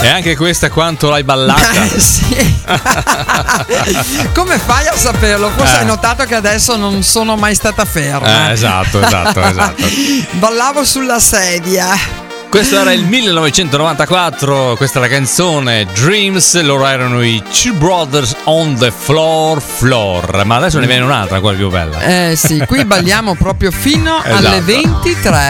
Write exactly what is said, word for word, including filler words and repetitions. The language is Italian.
E anche questa quanto l'hai ballata? Eh, sì. Come fai a saperlo? Forse Eh. hai notato che adesso non sono mai stata ferma. Eh, esatto, esatto, esatto. Ballavo sulla sedia. Questo era il millenovecentonovantaquattro, questa è la canzone Dreams, loro erano i Two Brothers on the Floor Floor, ma adesso ne viene un'altra ancora più bella. Eh sì, qui balliamo proprio fino Esatto. alle ventitré.